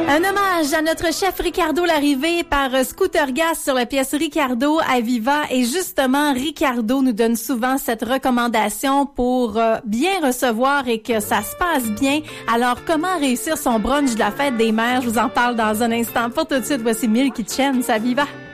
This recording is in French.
Un hommage à notre chef Ricardo Larrivée par Scooter Gas sur la pièce Ricardo à Viva. Et justement, Ricardo nous donne souvent cette recommandation pour bien recevoir et que ça se passe bien. Alors, comment réussir son brunch de la fête des mères? Je vous en parle dans un instant. Pour tout de suite, voici Milky Chance à Viva.